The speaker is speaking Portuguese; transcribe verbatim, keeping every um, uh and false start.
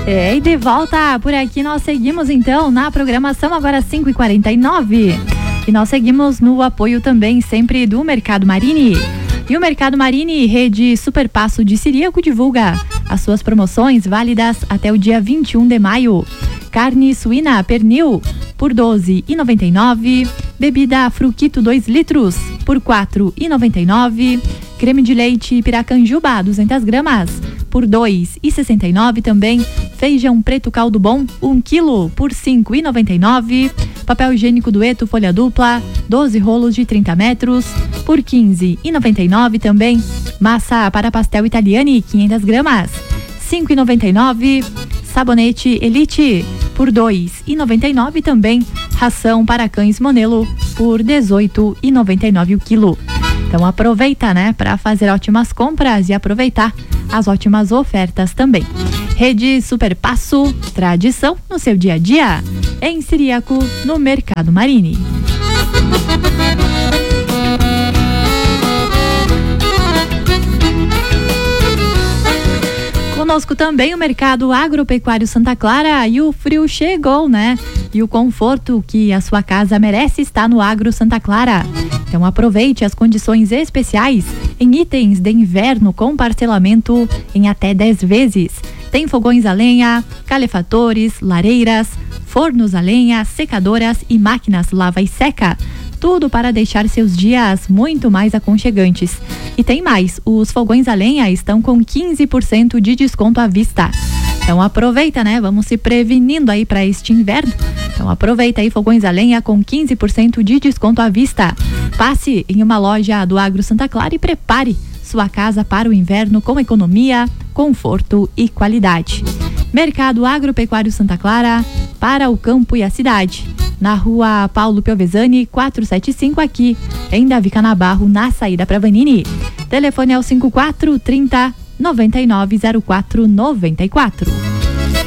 É, e de volta por aqui nós seguimos então na programação agora cinco e quarenta e nove. E nós seguimos no apoio também sempre do Mercado Marini. E o Mercado Marini, rede Superpasso de Ciríaco, divulga as suas promoções válidas até o dia vinte e um de maio. Carne suína pernil por doze reais e noventa e nove centavos. Bebida Fruquito dois litros por quatro reais e noventa e nove centavos. Creme de leite Piracanjuba duzentas gramas por dois reais e sessenta e nove centavos também. Feijão preto caldo bom um quilo por cinco reais e noventa e nove centavos. Papel higiênico Dueto folha dupla doze rolos de trinta metros por quinze reais e noventa e nove centavos também. Massa para pastel Italiani quinhentas gramas cinco reais e noventa e nove centavos. Sabonete Elite por dois reais e noventa e nove centavos também. Ração para cães Monelo por dezoito reais e noventa e nove centavos o quilo. Então aproveita, né, para fazer ótimas compras e aproveitar as ótimas ofertas também. Rede Superpasso, tradição no seu dia a dia. Em Ciríaco, no Mercado Marini. Conosco também o Mercado Agropecuário Santa Clara, e o frio chegou, né? E o conforto que a sua casa merece está no Agro Santa Clara. Então aproveite as condições especiais em itens de inverno com parcelamento em até dez vezes. Tem fogões a lenha, calefatores, lareiras, fornos a lenha, secadoras e máquinas lava e seca. Tudo para deixar seus dias muito mais aconchegantes. E tem mais, os fogões a lenha estão com quinze por cento de desconto à vista. Então aproveita, né? Vamos se prevenindo aí para este inverno. Então aproveita aí fogões a lenha com quinze por cento de desconto à vista. Passe em uma loja do Agro Santa Clara e prepare sua casa para o inverno com economia, conforto e qualidade. Mercado Agropecuário Santa Clara, para o campo e a cidade. Na rua Paulo Piovesani, quatrocentos e setenta e cinco, aqui em Davi Canabarro, na saída para Vanini. Telefone é o cinquenta e quatro, trinta, noventa e nove, zero quatro, noventa e quatro.